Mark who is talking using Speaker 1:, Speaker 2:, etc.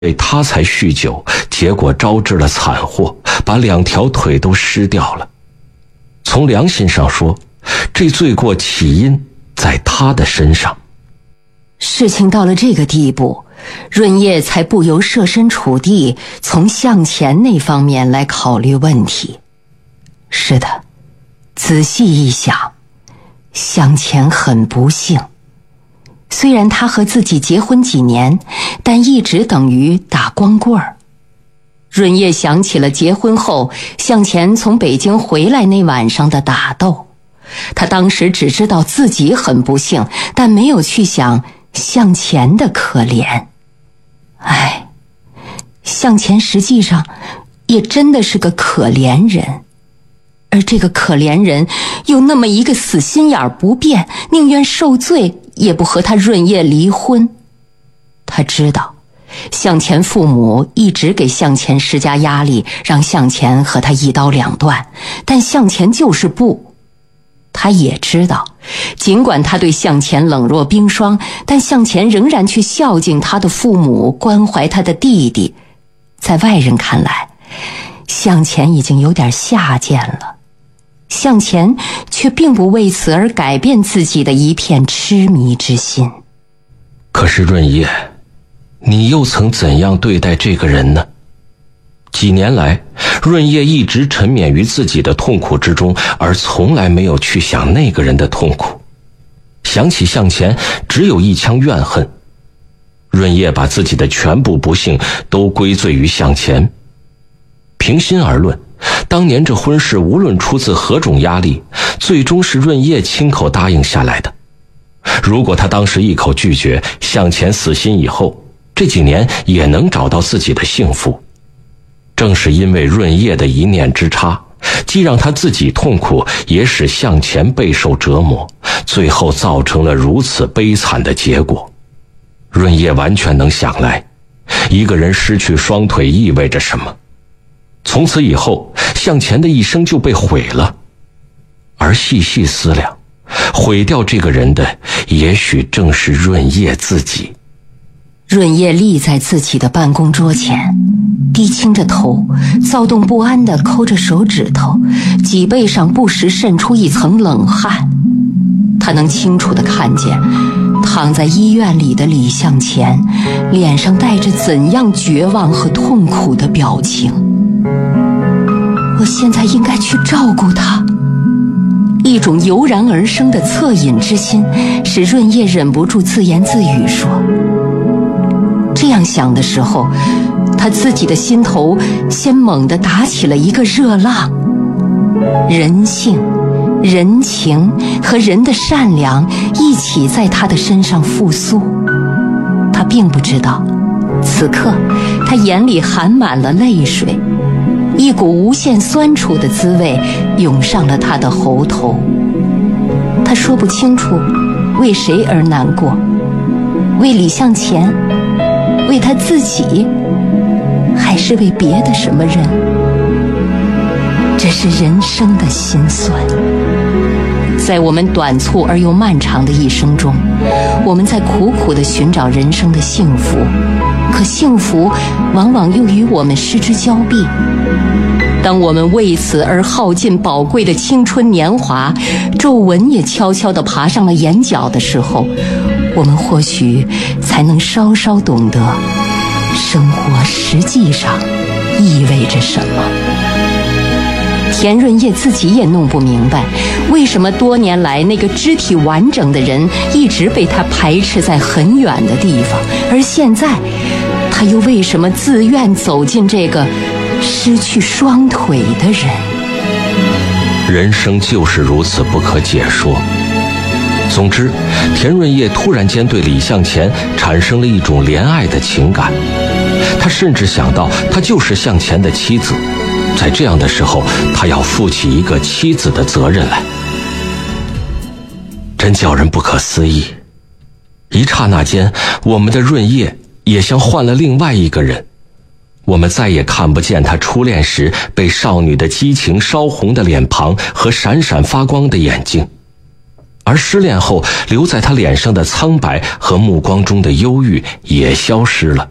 Speaker 1: 为他才酗酒，结果招致了惨祸，把2条腿都失掉了。从良心上说，这罪过起因在他的身上。
Speaker 2: 事情到了这个地步，润叶才不由设身处地，从向前那方面来考虑问题。是的，仔细一想，向前很不幸。虽然他和自己结婚几年，但一直等于打光棍儿。润叶想起了结婚后向前从北京回来那晚上的打斗，他当时只知道自己很不幸，但没有去想向前的可怜。向前实际上也真的是个可怜人，而这个可怜人有那么一个死心眼不变，宁愿受罪也不和他润叶离婚。他知道向前父母一直给向前施加压力，让向前和他一刀两断，但向前就是不。他也知道，尽管他对向前冷若冰霜，但向前仍然去孝敬他的父母，关怀他的弟弟。在外人看来，向前已经有点下贱了，向前却并不为此而改变自己的一片痴迷之心。
Speaker 1: 可是润叶，你又曾怎样对待这个人呢？几年来，润叶一直沉湎于自己的痛苦之中，而从来没有去想那个人的痛苦。想起向前，只有一腔怨恨。润叶把自己的全部不幸都归罪于向前。平心而论，当年这婚事无论出自何种压力，最终是润叶亲口答应下来的。如果他当时一口拒绝，向前死心以后，这几年也能找到自己的幸福。正是因为润叶的一念之差，既让他自己痛苦，也使向前备受折磨，最后造成了如此悲惨的结果。润叶完全能想来，一个人失去双腿意味着什么。从此以后，向前的一生就被毁了。而细细思量，毁掉这个人的，也许正是润叶自己。
Speaker 2: 润叶立在自己的办公桌前，低倾着头，躁动不安地抠着手指头，脊背上不时渗出一层冷汗。他能清楚地看见躺在医院里的李向前脸上带着怎样绝望和痛苦的表情。我现在应该去照顾他。一种油然而生的恻隐之心使润叶忍不住自言自语说。这样想的时候，他自己的心头先猛地打起了一个热浪。人性、人情和人的善良一起在他的身上复苏。他并不知道，此刻他眼里含满了泪水，一股无限酸楚的滋味涌上了他的喉头。他说不清楚为谁而难过，为李向前，为他自己，还是为别的什么人？这是人生的心酸。在我们短促而又漫长的一生中，我们在苦苦地寻找人生的幸福，可幸福往往又与我们失之交臂。当我们为此而耗尽宝贵的青春年华，皱纹也悄悄地爬上了眼角的时候，我们或许才能稍稍懂得生活实际上意味着什么。田润叶自己也弄不明白，为什么多年来那个肢体完整的人一直被他排斥在很远的地方，而现在他又为什么自愿走进这个失去双腿的人？
Speaker 1: 人生就是如此不可解说。总之，田润叶突然间对李向前产生了一种怜爱的情感，他甚至想到她就是向前的妻子，在这样的时候，他要负起一个妻子的责任来，真叫人不可思议。一刹那间，我们的润叶也像换了另外一个人，我们再也看不见她初恋时被少女的激情烧红的脸庞和闪闪发光的眼睛，而失恋后留在她脸上的苍白和目光中的忧郁也消失了。